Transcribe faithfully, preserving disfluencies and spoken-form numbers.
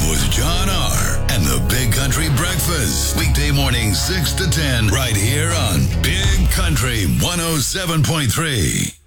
with John R. and the Big Country Breakfast. Weekday morning six to ten right here on Big Country one oh seven point three.